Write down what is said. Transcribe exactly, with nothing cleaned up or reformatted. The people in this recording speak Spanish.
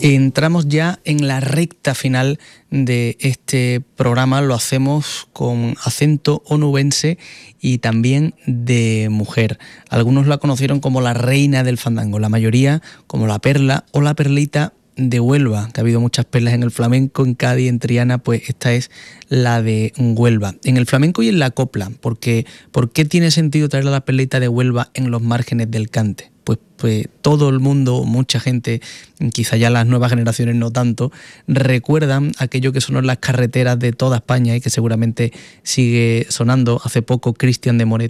Entramos ya en la recta final de este programa, lo hacemos con acento onubense y también de mujer. Algunos la conocieron como la reina del fandango, la mayoría como la Perla o la Perlita de Huelva, que ha habido muchas perlas en el flamenco, en Cádiz, en Triana, pues esta es la de Huelva. En el flamenco y en la copla, porque ¿por qué tiene sentido traer a la Perlita de Huelva en los márgenes del cante? Pues, pues todo el mundo, mucha gente, quizá ya las nuevas generaciones no tanto, recuerdan aquello que son las carreteras de toda España y que seguramente sigue sonando. Hace poco Cristian de Moret